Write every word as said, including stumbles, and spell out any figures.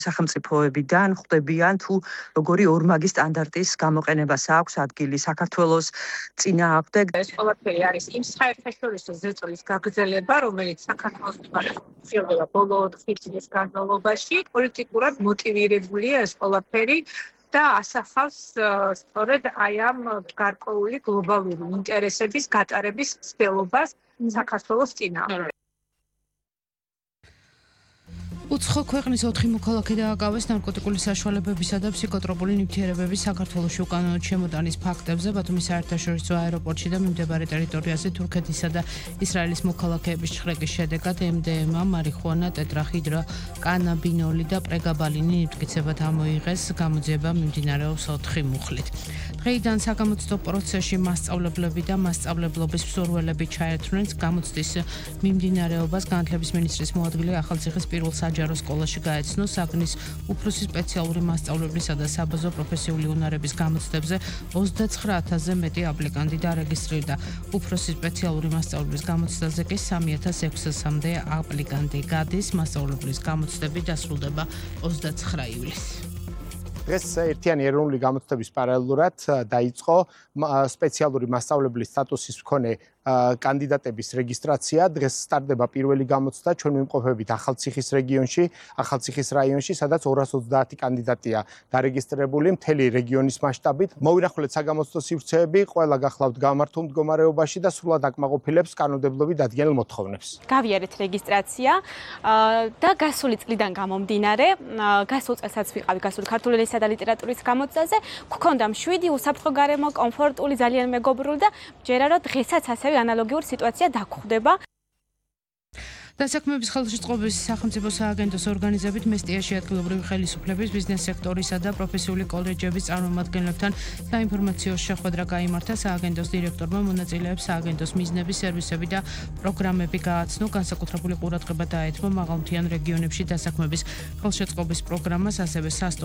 სახელმწიფოებიდან ხვდებიან თუ როგორი ორმაგი სტანდარტის გამოყენებას აქვს ადგილი საქართველოს წინააღმდეგ. ეს ყველაფერი არის იმ საერთაშორისო ზეწოლის გაგრძელება, რომელიც საქართველოს მიმართულება ბოლო ოთხი წლის განმავლობაში პოლიტიკურად მოტივირებულია ეს ყველაფერი და ასახავს სწორედ აი ამ გარკვეული გლობალური ინტერესების გატარების ცდილობას საქართველოს წინააღმდეგ. უცხო ქვეყნის ოთხი მოქალაქე დააკავეს ნარკოტიკული საშუალებებისა და ფსიქოტროპული ნივთიერებების საქართველოში უკანონოდ შემოტანის ფაქტებზე ბათუმის საერთაშორისო აეროპორტში და მიმდებარე ტერიტორიაზე თურქეთისა და ისრაელის მოქალაქეების შხრეკის შედეგად ემ დე ემ-მა მარიხუანა, ტეტრაჰიდრო კანაბინოლი და პრეგაბალინი ნივთგიცებად ამოიღეს. გამოძიება მიმდინარეობს ოთხი მუხლით. დღეიდან საგამოცდო პროცესში მასწავლებლები და მასწავლებლობის მსურველები ჩაერთვნენ. გამოცდის მიმდინარეობას განათლების მინისტრის მოადგილე ახალციხის პირველ საჯარო სკოლაში გაეცნო. საგნის უფროსი სპეციალური მასწავლებლისა და საბაზო პროფესიული უნარების გამოცდებზე ოცდაცხრა ათასზე მეტი აპლიკანტი დარეგისტრირდა. უფროსი სპეციალური მასწავლებლის გამოცდაზე კი სამი ათას ექვსასამდე აპლიკანტი გადის. მასწავლებლის გამოცდები დასრულდება ოცდაცხრა ივლისს. დღეს ერთიანი ეროვნული გამოცდების პარალელურად დაიწყო სპეციალური მასწავლებლის სტატუსის მქონე კანდიდატების რეგისტრაცია. დღეს სტარტდება პირველი გამოცდა. ჩვენ ვიმყოფებით ახალციხის რეგიონში, ახალციხის რაიონში, სადაც ორას ოცდაათი კანდიდატია დარეგისტრირებული მთელი რეგიონის მასშტაბით. მოვინახულეთ საგამოცდო სივრცეები, ყველა გახლავთ გამართულ მდგომარეობაში და სრულად აკმაყოფილებს კანონმდებლობით დადგენილ მოთხოვნებს. გავიარეთ რეგისტრაცია და გასული წლიდან გამომდინარე, გასულ წელსაც ვიყავი გასული ქართული ენისა და ლიტერატურის გამოცდაზე, გქონდა მშვიდი, უსაფრთხო გარემო, კომფორტული, ძალიან მეგობრული და ჯერა რომ დღესაც ასე ანალოგიური სიტუაცია დაგხვდება. დასაქმების ხელშეწყობის სახელმწიფო სააგენტოს ორგანიზებით მესტიაში ადგილობრივი ხელისუფლების, ბიზნეს სექტორისა და პროფესიული კოლეჯების წარმომადგენლებთან საინფორმაციო შეხვედრა გაიმართა. სააგენტოს დირექტორმა მონაწილეებს სააგენტოს მიზნები, სერვისები და პროგრამები გააცნო. განსაკუთრებული ყურადღება დაეთმო მაღალმთიან რეგიონებში დასაქმების ხელშეწყობის პროგრამას, ასევე